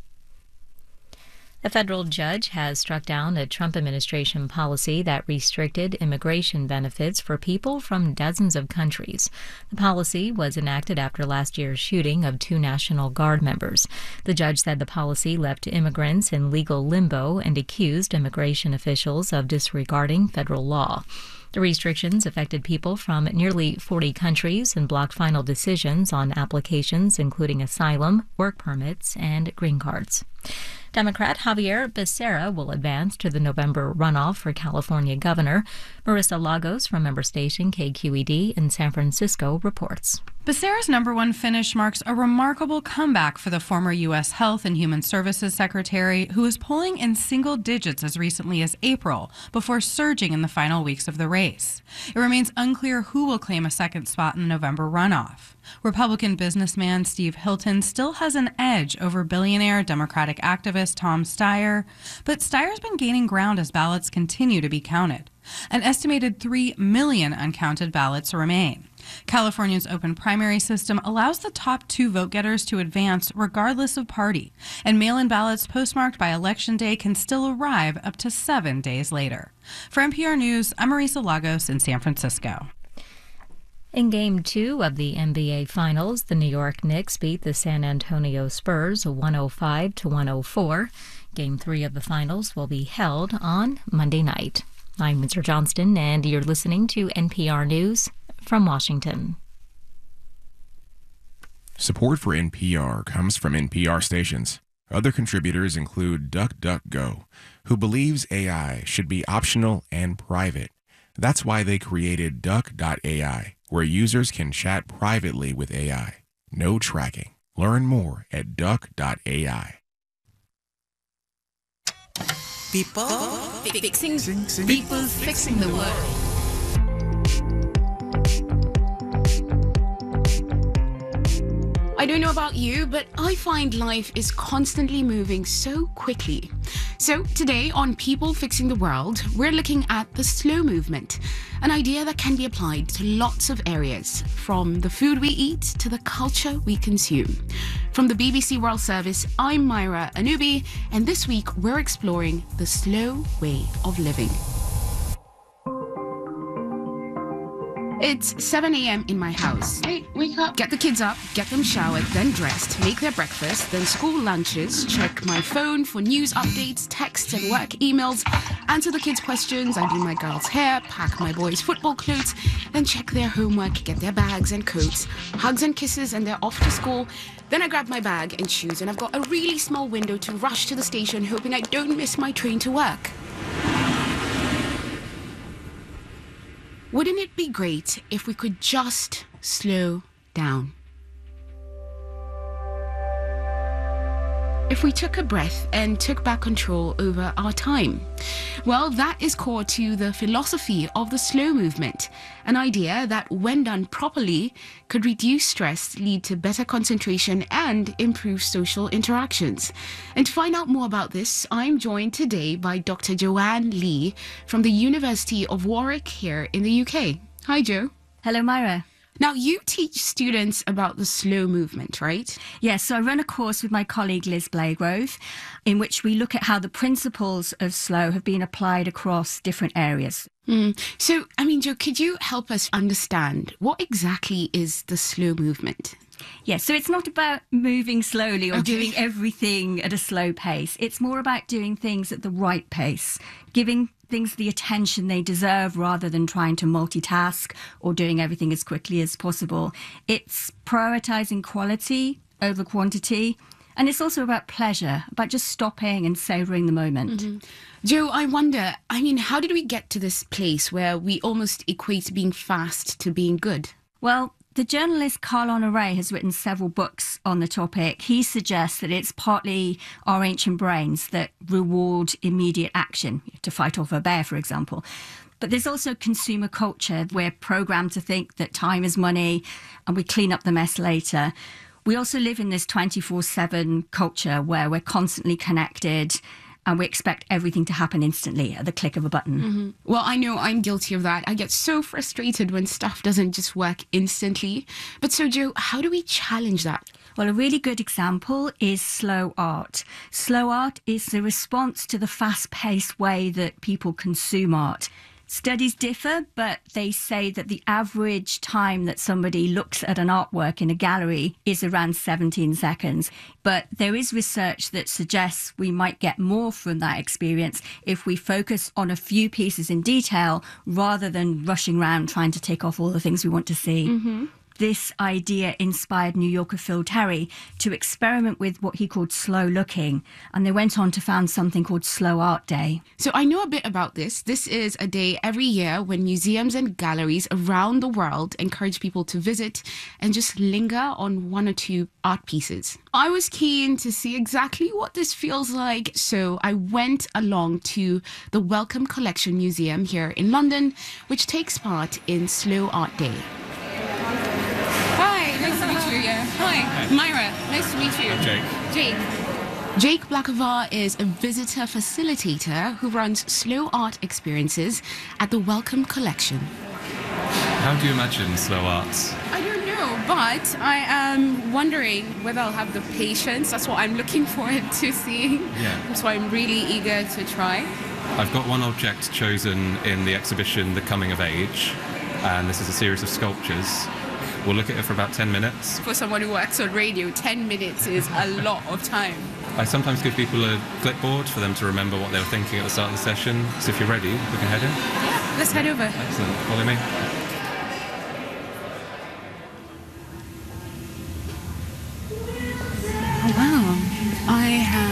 A federal judge has struck down a Trump administration policy that restricted immigration benefits for people from dozens of countries. The policy was enacted after last year's shooting of 2 National Guard members. The judge said the policy left immigrants in legal limbo and accused immigration officials of disregarding federal law. The restrictions affected people from nearly 40 countries and blocked final decisions on applications including asylum, work permits, and green cards. Democrat Javier Becerra will advance to the November runoff for California governor. Marissa Lagos from member station KQED in San Francisco reports. Becerra's #1 finish marks a remarkable comeback for the former U.S. Health and Human Services Secretary, who was polling in single digits as recently as April, before surging in the final weeks of the race. It remains unclear who will claim a second spot in the November runoff. Republican businessman Steve Hilton still has an edge over billionaire Democratic activist Tom Steyer, but Steyer's been gaining ground as ballots continue to be counted. An estimated 3 million uncounted ballots remain. California's open primary system allows the top 2 vote-getters to advance regardless of party, and mail-in ballots postmarked by Election Day can still arrive up to 7 days later. For NPR News, I'm Marissa Lagos in San Francisco. In Game 2 of the NBA Finals, the New York Knicks beat the San Antonio Spurs 105-104. Game 3 of the Finals will be held on Monday night. I'm Windsor Johnston, and you're listening to NPR News from Washington. Support for NPR comes from NPR stations. Other contributors include DuckDuckGo, who believes AI should be optional and private. That's why they created Duck.ai, where users can chat privately with AI. No tracking. Learn more at Duck.ai. People fixing the world. I don't know about you, but I find life is constantly moving so quickly. So today on People Fixing the World, we're looking at the slow movement, an idea that can be applied to lots of areas, from the food we eat to the culture we consume. From the BBC World Service, I'm Myra Anubi, and this week we're exploring the slow way of living. It's 7 a.m. in my house. Hey, wake up. Get the kids up, get them showered, then dressed, make their breakfast, then school lunches, check my phone for news updates, texts and work emails, answer the kids' questions, undo my girls' hair, pack my boys' football clothes, then check their homework, get their bags and coats, hugs and kisses, and they're off to school. Then I grab my bag and shoes, and I've got a really small window to rush to the station, hoping I don't miss my train to work. Wouldn't it be great if we could just slow down? If we took a breath and took back control over our time? Well, that is core to the philosophy of the slow movement, an idea that, when done properly, could reduce stress, lead to better concentration, and improve social interactions. And to find out more about this, I'm joined today by Dr. Joanne Lee from the University of Warwick here in the UK. Hi, Jo. Hello, Myra. Now, you teach students about the slow movement, right? Yes, so I run a course with my colleague Liz Blagrove, in which we look at how the principles of slow have been applied across different areas. So, Jo, could you help us understand what exactly is the slow movement? Yes, so it's not about moving slowly or doing everything at a slow pace. It's more about doing things at the right pace, giving things the attention they deserve rather than trying to multitask or doing everything as quickly as possible. It's prioritizing quality over quantity. And it's also about pleasure, about just stopping and savoring the moment. Jo, I wonder, how did we get to this place where we almost equate being fast to being good? Well, the journalist Carl Honoré has written several books on the topic. He suggests that it's partly our ancient brains that reward immediate action, to fight off a bear, for example. But there's also consumer culture. We're programmed to think that time is money and we clean up the mess later. We also live in this 24/7 culture where we're constantly connected and we expect everything to happen instantly at the click of a button. Well, I know I'm guilty of that. I get so frustrated when stuff doesn't just work instantly. But so, Jo, how do we challenge that? Well, a really good example is slow art. Slow art is the response to the fast-paced way that people consume art. Studies differ, but they say that the average time that somebody looks at an artwork in a gallery is around 17 seconds. But there is research that suggests we might get more from that experience if we focus on a few pieces in detail rather than rushing around trying to tick off all the things we want to see. This idea inspired New Yorker Phil Terry to experiment with what he called slow looking, and they went on to found something called Slow Art Day. So I know a bit about this. This is a day every year when museums and galleries around the world encourage people to visit and just linger on one or two art pieces. I was keen to see exactly what this feels like, so I went along to the Wellcome Collection Museum here in London, which takes part in Slow Art Day. Nice to meet you. Hi, Myra. Nice to meet you. I'm Jake. Jake Blackava is a visitor facilitator who runs slow art experiences at the Wellcome Collection. How do you imagine slow art? I don't know, but I am wondering whether I'll have the patience. That's what I'm looking forward to seeing. Yeah. So I'm really eager to try. I've got one object chosen in the exhibition, The Coming of Age, and this is a series of sculptures. We'll look at it for about 10 minutes. For someone who works on radio, 10 minutes is a lot of time. I sometimes give people a clipboard for them to remember what they were thinking at the start of the session. So if you're ready, we can head in. Yeah, let's head over. Excellent. Follow me. Oh, wow. I have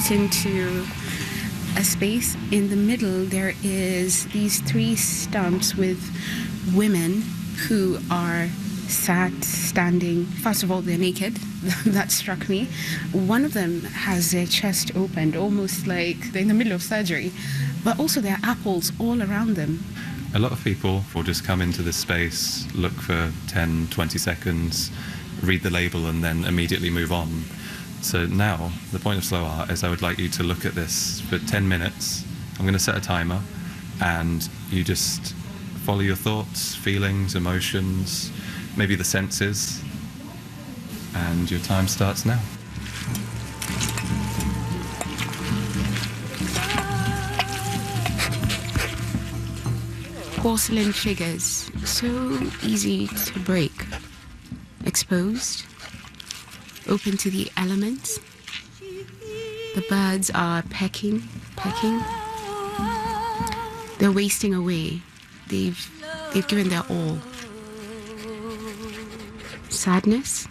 get into a space. In the middle, there is these 3 stumps with women who are sat, standing. First of all, they're naked. That struck me. One of them has their chest opened, almost like they're in the middle of surgery. But also there are apples all around them. A lot of people will just come into this space, look for 10, 20 seconds, read the label, and then immediately move on. So now, the point of slow art is I would like you to look at this for 10 minutes. I'm going to set a timer, and you just follow your thoughts, feelings, emotions, maybe the senses, and your time starts now. Porcelain figures, so easy to break. Exposed, open to the elements. The birds are pecking. They're wasting away. They've given their all. Sadness.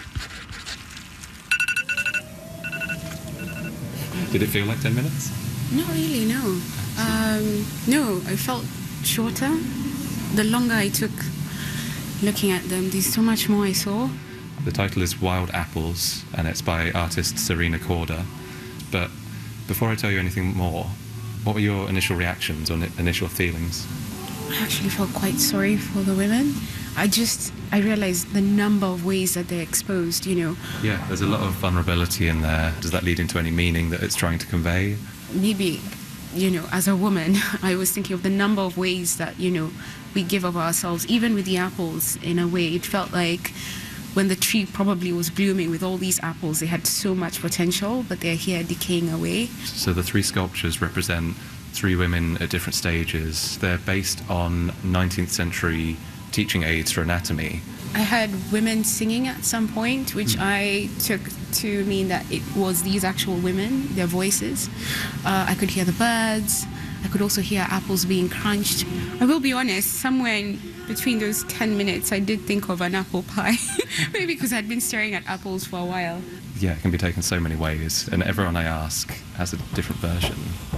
Did it feel like 10 minutes? Not really, no. No, I felt shorter. The longer I took looking at them, there's so much more I saw. The title is Wild Apples, and it's by artist Serena Corder. But before I tell you anything more, what were your initial reactions or initial feelings? I actually felt quite sorry for the women. I realized the number of ways that they're exposed, you know. Yeah, there's a lot of vulnerability in there. Does that lead into any meaning that it's trying to convey? Maybe, you know, as a woman, I was thinking of the number of ways that, you know, we give of ourselves. Even with the apples, in a way, it felt like when the tree probably was blooming with all these apples, they had so much potential, but they're here decaying away. So the 3 sculptures represent 3 women at different stages. They're based on 19th century teaching aids for anatomy. I heard women singing at some point, which I took to mean that it was these actual women, their voices. I could hear the birds. I could also hear apples being crunched. I will be honest, somewhere in between those 10 minutes, I did think of an apple pie. Maybe because I'd been staring at apples for a while. Yeah, it can be taken so many ways, and everyone I ask has a different version.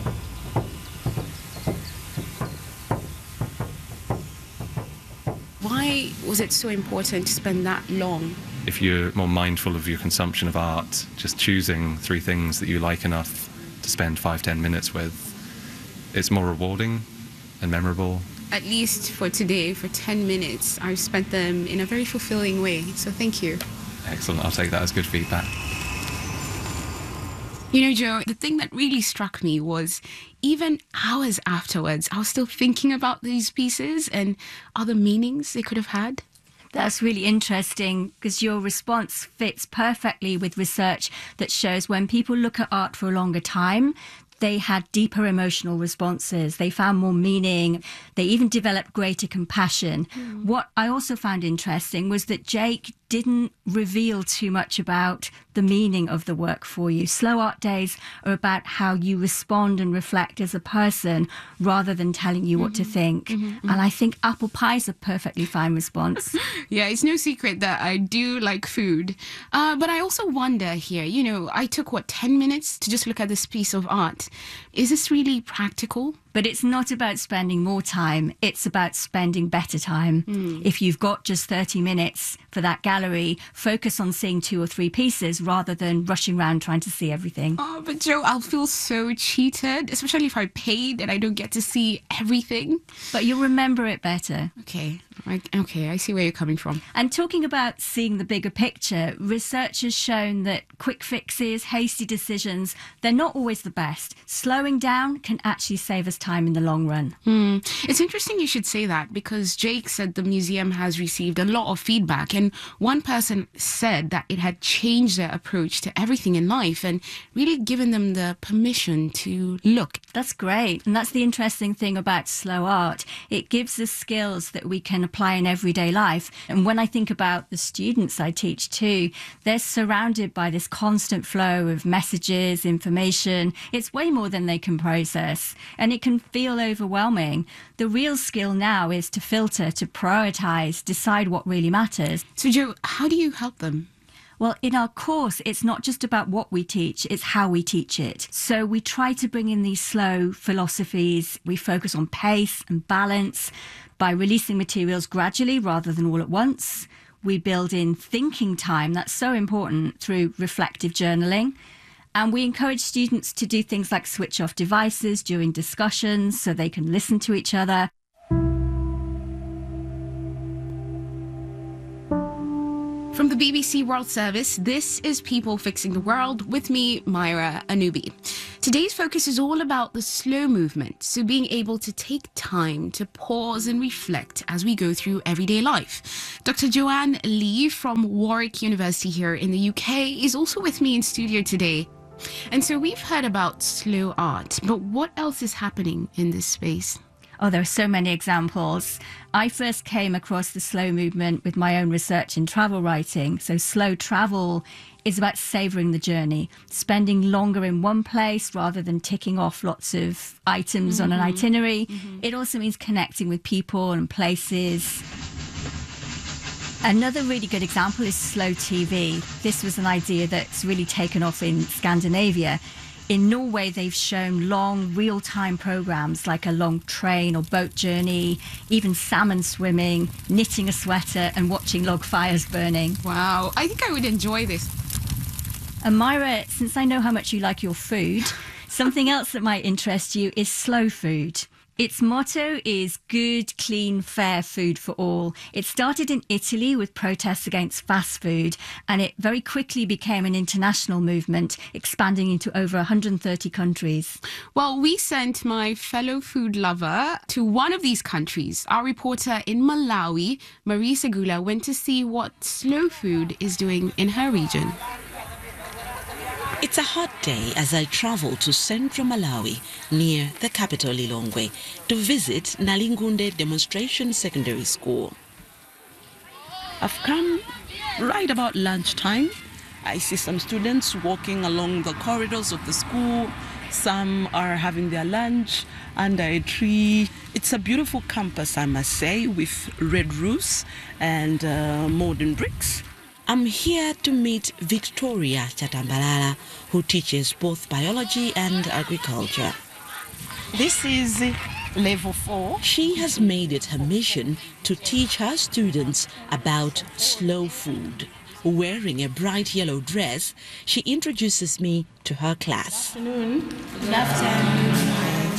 Why was it so important to spend that long? If you're more mindful of your consumption of art, just choosing 3 things that you like enough to spend 5-10 minutes with, it's more rewarding and memorable. At least for today, for 10 minutes, I've spent them in a very fulfilling way. So thank you. Excellent. I'll take that as good feedback. You know, Joe, the thing that really struck me was even hours afterwards, I was still thinking about these pieces and other meanings they could have had. That's really interesting because your response fits perfectly with research that shows when people look at art for a longer time, they had deeper emotional responses. They found more meaning. They even developed greater compassion. What I also found interesting was that Jake didn't reveal too much about the meaning of the work for you. Slow art days are about how you respond and reflect as a person rather than telling you what to think. And I think apple pie is a perfectly fine response. Yeah, it's no secret that I do like food. But I also wonder here, you know, I took, 10 minutes to just look at this piece of art. Is this really practical? But it's not about spending more time. It's about spending better time. If you've got just 30 minutes for that gallery, focus on seeing 2 or 3 pieces rather than rushing around trying to see everything. Oh, but Joe, I'll feel so cheated, especially if I paid and I don't get to see everything. But you'll remember it better. Okay, I see where you're coming from. And talking about seeing the bigger picture, research has shown that quick fixes, hasty decisions, they're not always the best. Slowing down can actually save us time in the long run. It's interesting you should say that because Jake said the museum has received a lot of feedback, and one person said that it had changed their approach to everything in life and really given them the permission to look. That's great. And that's the interesting thing about slow art. It gives us skills that we can apply in everyday life. And when I think about the students I teach too, they're surrounded by this constant flow of messages, information. It's way more than they can process. And it can feel overwhelming. The real skill now is to filter, to prioritize, decide what really matters. So Joe, how do you help them? Well, in our course, it's not just about what we teach, it's how we teach it. So we try to bring in these slow philosophies. We focus on pace and balance by releasing materials gradually rather than all at once. We build in thinking time, that's so important, through reflective journaling. And we encourage students to do things like switch off devices during discussions so they can listen to each other. From the BBC World Service, this is People Fixing the World with me, Myra Anubi. Today's focus is all about the slow movement, so being able to take time to pause and reflect as we go through everyday life. Dr. Joanne Lee from Warwick University here in the UK is also with me in studio today. And so we've heard about slow art, but what else is happening in this space? Oh, there are so many examples. I first came across the slow movement with my own research in travel writing. So slow travel is about savouring the journey, spending longer in one place rather than ticking off lots of items on an itinerary. It also means connecting with people and places. Another really good example is slow TV. This was an idea that's really taken off in Scandinavia. In Norway, they've shown long real-time programs like a long train or boat journey, even salmon swimming, knitting a sweater and watching log fires burning. Wow, I think I would enjoy this. And Myra, since I know how much you like your food, something else that might interest you is slow food. Its motto is good, clean, fair food for all. It started in Italy with protests against fast food, and it very quickly became an international movement, expanding into over 130 countries. Well, we sent my fellow food lover to one of these countries. Our reporter in Malawi, Marie Segula, went to see what slow food is doing in her region. It's a hot day as I travel to central Malawi, near the capital Lilongwe, to visit Nalingunde Demonstration Secondary School. I've come right about lunchtime. I see some students walking along the corridors of the school. Some are having their lunch under a tree. It's a beautiful campus, I must say, with red roofs and modern bricks. I'm here to meet Victoria Chatambalala, who teaches both biology and agriculture. This is level 4. She has made it her mission to teach her students about slow food. Wearing a bright yellow dress, she introduces me to her class. Good afternoon. Good afternoon.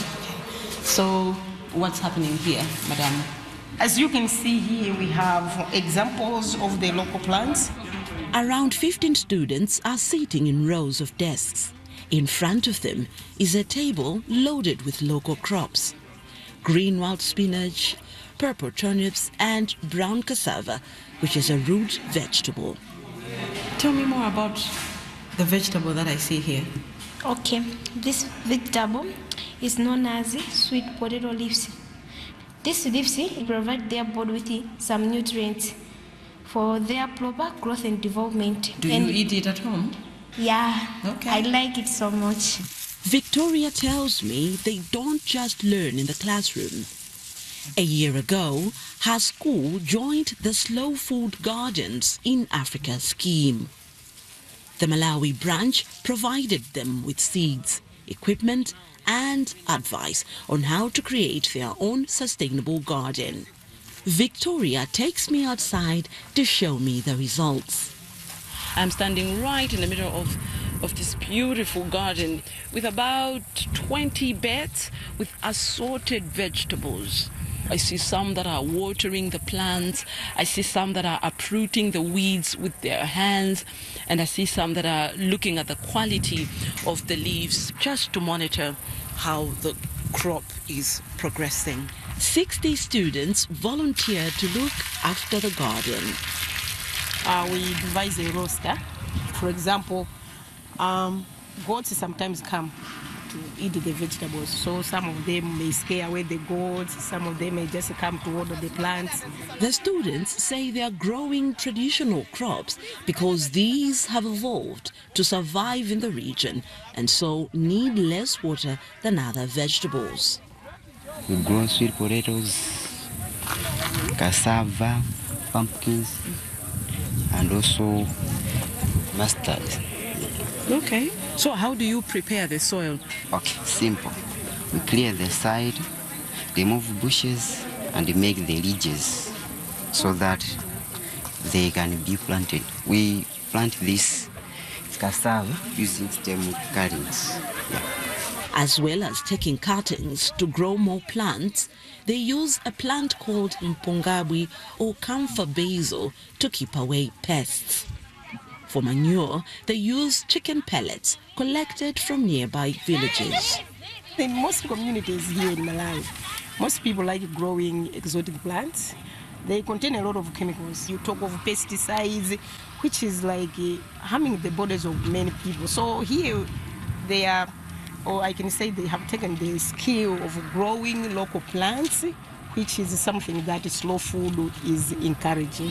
So, what's happening here, madam? As you can see here, we have examples of the local plants. Around 15 students are sitting in rows of desks. In front of them is a table loaded with local crops. Green wild spinach, purple turnips and brown cassava, which is a root vegetable. Tell me more about the vegetable that I see here. Okay, this vegetable is known as sweet potato leaves. These leaves provide their body with some nutrients for their proper growth and development. Do you eat it at home? Yeah, okay. I like it so much. Victoria tells me they don't just learn in the classroom. A year ago, her school joined the Slow Food Gardens in Africa scheme. The Malawi branch provided them with seeds, equipment and advice on how to create their own sustainable garden. Victoria takes me outside to show me the results. I'm standing right in the middle of this beautiful garden with about 20 beds with assorted vegetables. I see some that are watering the plants. I see some that are uprooting the weeds with their hands. And I see some that are looking at the quality of the leaves just to monitor how the crop is progressing. 60 students volunteered to look after the garden. We devise a roster. For example, goats sometimes come to eat the vegetables. So some of them may scare away the goats, some of them may just come to water the plants. The students say they are growing traditional crops because these have evolved to survive in the region and so need less water than other vegetables. We grow sweet potatoes, cassava, pumpkins, and also mustard. Okay. So how do you prepare the soil? Okay, simple. We clear the side, remove bushes, and make the ridges so that they can be planted. We plant this cassava using stem cuttings. As well as taking cuttings to grow more plants, they use a plant called mpongabwi or camphor basil to keep away pests. For manure, they use chicken pellets collected from nearby villages. In most communities here in Malawi, most people like growing exotic plants. They contain a lot of chemicals. You talk of pesticides, which is like harming the bodies of many people. So here they are, or I can say they have taken the skill of growing local plants, which is something that slow food is encouraging.